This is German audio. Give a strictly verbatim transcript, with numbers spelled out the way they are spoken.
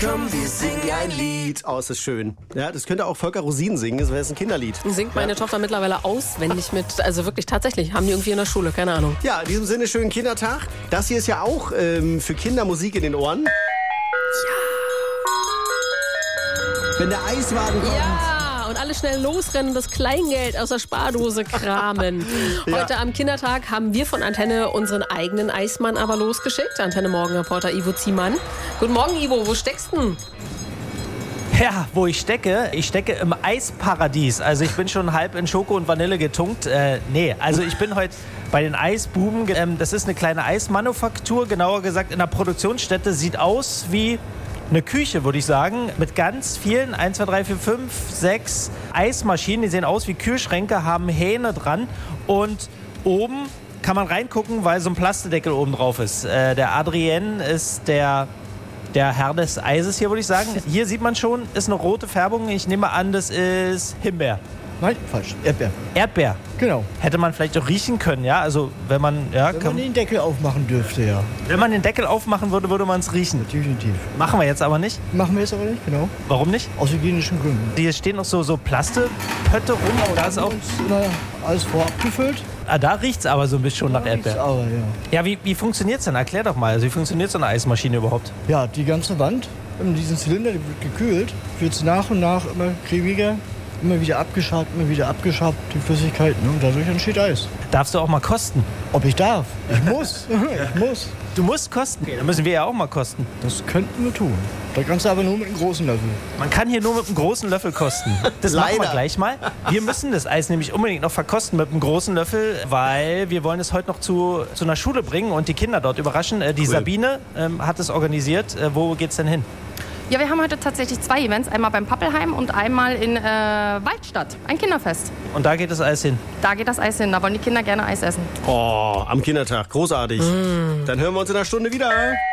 Komm, wir singen ein Lied. Oh, ist das schön. Ja, das könnte auch Volker Rosin singen, das wäre ein Kinderlied. Singt meine ja. Tochter mittlerweile auswendig mit, also wirklich tatsächlich, haben die irgendwie in der Schule, keine Ahnung. Ja, in diesem Sinne schönen Kindertag. Das hier ist ja auch ähm, für Kinder Musik in den Ohren. Ja. Wenn der Eiswagen kommt. Ja, und alle schnell losrennen, das Kleingeld aus der Spardose kramen. Ja. Heute am Kindertag haben wir von Antenne unseren eigenen Eismann aber losgeschickt. Antenne-Morgen-Reporter Ivo Ziemann. Guten Morgen, Ivo, wo steckst du? Ja, wo ich stecke? Ich stecke im Eisparadies. Also ich bin schon halb in Schoko und Vanille getunkt. Äh, nee, also ich bin heute bei den Eisbuben. Ähm, das ist eine kleine Eismanufaktur, genauer gesagt in der Produktionsstätte. Sieht aus wie eine Küche, würde ich sagen, mit ganz vielen, eins, zwei, drei, vier, fünf, sechs Eismaschinen. Die sehen aus wie Kühlschränke, haben Hähne dran und oben kann man reingucken, weil so ein Plastedeckel oben drauf ist. Äh, der Adrien ist der, der Herr des Eises hier, würde ich sagen. Hier sieht man schon, ist eine rote Färbung. Ich nehme an, das ist Himbeer. Nein, falsch. Erdbeer. Erdbeer. Genau. Hätte man vielleicht auch riechen können, ja? Also wenn man, ja, wenn kann, man den Deckel aufmachen dürfte, ja. Wenn man den Deckel aufmachen würde, würde man es riechen. Definitiv. Machen wir jetzt aber nicht. Machen wir jetzt aber nicht, genau. Warum nicht? Aus hygienischen Gründen. Hier stehen noch so, so Plastepötte rum. Genau, da ist auch uns, na, alles vorab gefüllt. Ah, da riecht es aber so ein bisschen nach Erdbeer. Aber, ja, ja wie, wie funktioniert es denn? Erklär doch mal. Also, wie funktioniert so eine Eismaschine überhaupt? Ja, die ganze Wand in diesem Zylinder, die wird gekühlt, wird es nach und nach immer cremiger. Immer wieder abgeschabt, immer wieder abgeschabt, die Flüssigkeit, ne? Und dadurch entsteht Eis. Darfst du auch mal kosten? Ob ich darf? Ich muss. ich muss. Du musst kosten? Okay, dann müssen wir ja auch mal kosten. Das könnten wir tun. Da kannst du aber nur mit einem großen Löffel. Man kann hier nur mit einem großen Löffel kosten. Das machen wir gleich mal. Wir müssen das Eis nämlich unbedingt noch verkosten mit einem großen Löffel, weil wir wollen es heute noch zu, zu einer Schule bringen und die Kinder dort überraschen. Die cool. Sabine ähm, hat es organisiert. Äh, wo geht's denn hin? Ja, wir haben heute tatsächlich zwei Events. Einmal beim Pappelheim und einmal in äh, Waldstadt. Ein Kinderfest. Und da geht das Eis hin? Da geht das Eis hin. Da wollen die Kinder gerne Eis essen. Oh, am Kindertag. Großartig. Mm. Dann hören wir uns in einer Stunde wieder.